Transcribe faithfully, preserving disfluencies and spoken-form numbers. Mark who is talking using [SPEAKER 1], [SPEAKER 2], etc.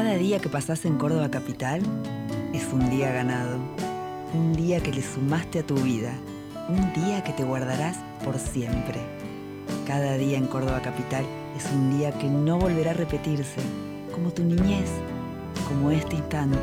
[SPEAKER 1] Cada día que pasás en Córdoba Capital es un día ganado, un día que le sumaste a tu vida, un día que te guardarás por siempre. Cada día en Córdoba Capital es un día que no volverá a repetirse, como tu niñez, como este instante.